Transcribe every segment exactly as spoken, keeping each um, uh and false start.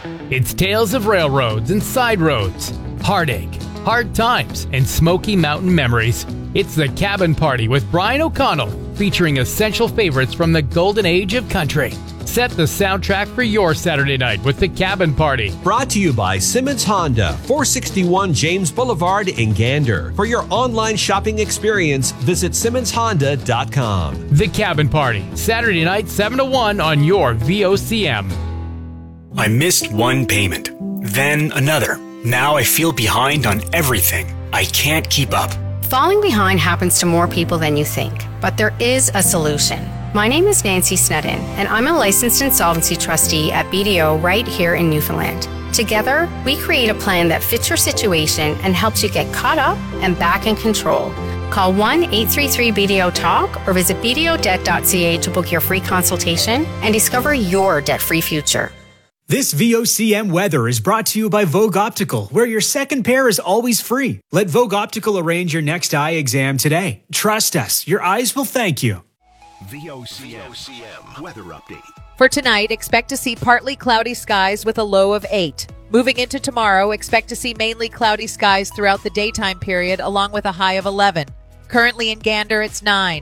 It's tales of railroads and side roads, heartache, hard times, and Smoky Mountain memories. It's The Cabin Party with Brian O'Connell, featuring essential favorites from the golden age of country. Set the soundtrack for your Saturday night with The Cabin Party. Brought to you by Simmons Honda, four sixty-one James Boulevard in Gander. For your online shopping experience, visit simmons honda dot com. The Cabin Party, Saturday night, seven to one on your V O C M. I missed one payment, then another. Now I feel behind on everything. I can't keep up. Falling behind happens to more people than you think, but there is a solution. My name is Nancy Snedden, and I'm a licensed insolvency trustee at B D O right here in Newfoundland. Together, we create a plan that fits your situation and helps you get caught up and back in control. Call one eight three three B D O talk or visit b d o debt dot c a to book your free consultation and discover your debt-free future. This V O C M weather is brought to you by Vogue Optical, where your second pair is always free. Let Vogue Optical arrange your next eye exam today. Trust us, your eyes will thank you. V O C M weather update. For tonight, expect to see partly cloudy skies with a low of eight. Moving into tomorrow, expect to see mainly cloudy skies throughout the daytime period, along with a high of eleven. Currently in Gander, it's nine.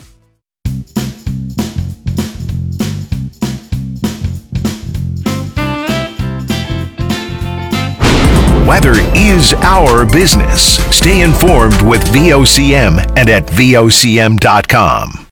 Weather is our business. Stay informed with V O C M and at V O C M dot com.